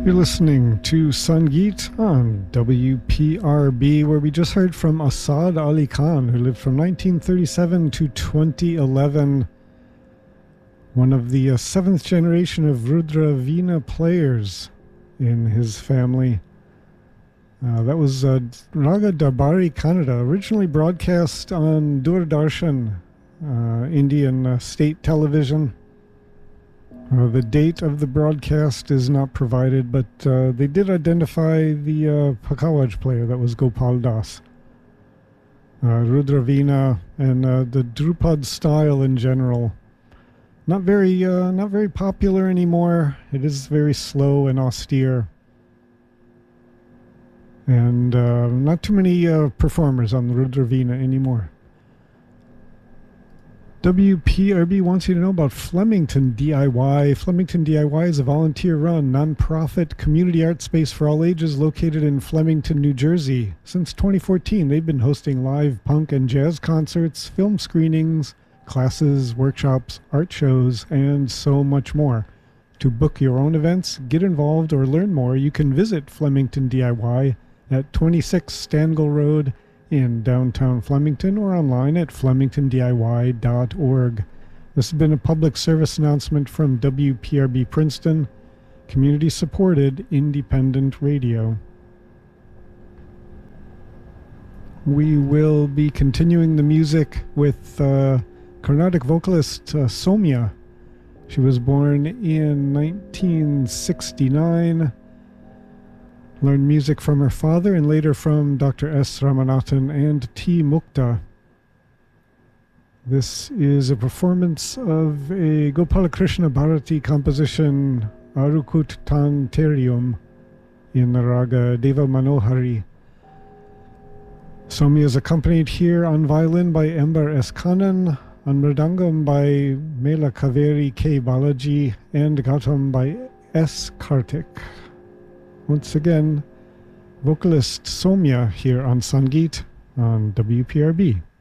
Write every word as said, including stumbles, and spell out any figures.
You're listening to Sangeet on W P R B, where we just heard from Asad Ali Khan, who lived from nineteen thirty-seven to twenty eleven. One of the uh, seventh generation of Rudra Veena players in his family. Uh, that was uh, Raga Darbari Kannada, originally broadcast on Doordarshan, uh, Indian uh, state television. Uh, the date of the broadcast is not provided, but uh, they did identify the uh, Pakawaj player, that was Gopal Das. Uh, Rudra Veena and uh, the Drupad style in general. Not very, uh, not very popular anymore. It is very slow and austere. And uh, not too many uh, performers on the Rudra Veena anymore. W P R B wants you to know about Flemington D I Y. Flemington D I Y is a volunteer-run, non-profit community art space for all ages located in Flemington, New Jersey. Since twenty fourteen, they've been hosting live punk and jazz concerts, film screenings, classes, workshops, art shows, and so much more. To book your own events, get involved, or learn more, you can visit Flemington D I Y at twenty-six Stangle Road in downtown Flemington, or online at flemington d i y dot org. This has been a public service announcement from W P R B Princeton, community-supported independent radio. We will be continuing the music with uh, Carnatic vocalist uh, Soumya. She was born in nineteen sixty-nine. Learned music from her father and later from Doctor S. Ramanathan and T. Mukta. This is a performance of a Gopalakrishna Bharati composition, Arukut Tanterium, in the raga Deva Manohari. Soumya is accompanied here on violin by Ember S. Kannan, on mridangam by Mela Kaveri K. Balaji, and Gautam by S. Kartik. Once again, vocalist Soumya here on Sangeet on W P R B.